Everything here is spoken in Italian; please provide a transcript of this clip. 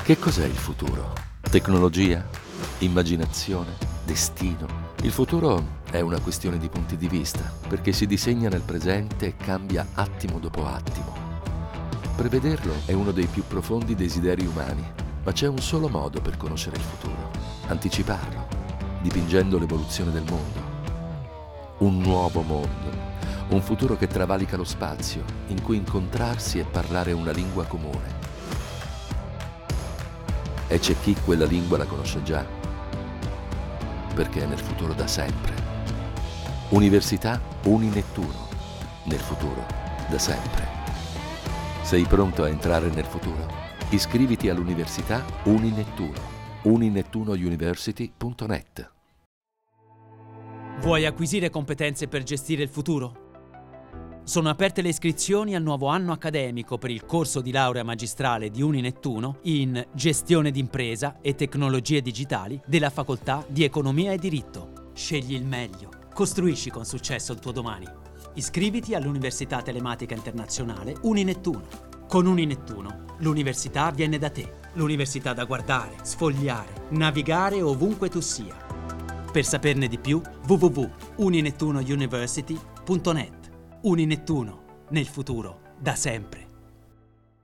Che cos'è il futuro? Tecnologia? Immaginazione? Destino? Il futuro è una questione di punti di vista, perché si disegna nel presente e cambia attimo dopo attimo. Prevederlo è uno dei più profondi desideri umani, ma c'è un solo modo per conoscere il futuro: anticiparlo, dipingendo l'evoluzione del mondo. Un nuovo mondo, un futuro che travalica lo spazio, in cui incontrarsi e parlare una lingua comune. E c'è chi quella lingua la conosce già, perché è nel futuro da sempre. Università Uninettuno, nel futuro da sempre. Sei pronto a entrare nel futuro? Iscriviti all'Università Uninettuno, uninettunouniversity.net. Vuoi acquisire competenze per gestire il futuro? Sono aperte le iscrizioni al nuovo anno accademico per il corso di laurea magistrale di Uninettuno in Gestione d'impresa e tecnologie digitali della Facoltà di Economia e Diritto. Scegli il meglio, costruisci con successo il tuo domani. Iscriviti all'Università Telematica Internazionale Uninettuno. Con Uninettuno, l'università viene da te. L'università da guardare, sfogliare, navigare ovunque tu sia. Per saperne di più, www.uninettunouniversity.net. Uninettuno, nel futuro, da sempre.